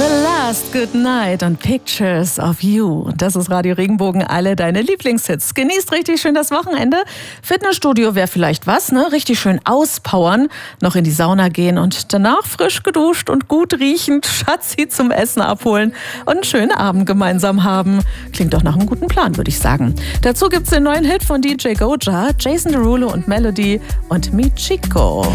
Last Good Night und Pictures of You. Das ist Radio Regenbogen, alle deine Lieblingshits. Genießt richtig schön das Wochenende. Fitnessstudio wäre vielleicht was, ne? Richtig schön auspowern, noch in die Sauna gehen und danach frisch geduscht und gut riechend Schatzi zum Essen abholen und einen schönen Abend gemeinsam haben. Klingt doch nach einem guten Plan, würde ich sagen. Dazu gibt's den neuen Hit von DJ Goja, Jason Derulo und Melody und Michiko.